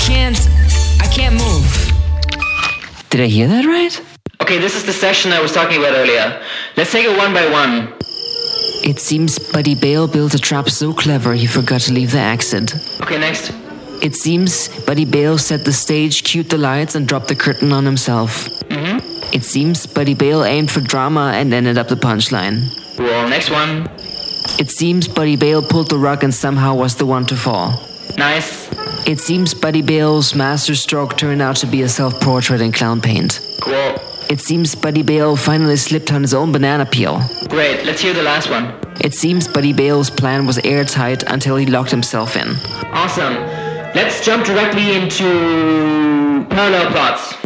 I can't move. Did I hear that right? Okay, this is the session I was talking about earlier. Let's take it one by one. It seems Buddy Bale built a trap so clever he forgot to leave the exit. Okay, next. It seems Buddy Bale set the stage, cued the lights, and dropped the curtain on himself. It seems Buddy Bale aimed for drama and ended up the punchline. Well, next one. It seems Buddy Bale pulled the rug and somehow was the one to fall. Nice. It seems Buddy Bale's masterstroke turned out to be a self-portrait in clown paint. Cool. It seems Buddy Bale finally slipped on his own banana peel. Great, let's hear the last one. It seems Buddy Bale's plan was airtight until he locked himself in. Awesome. Let's jump directly into parallel plots.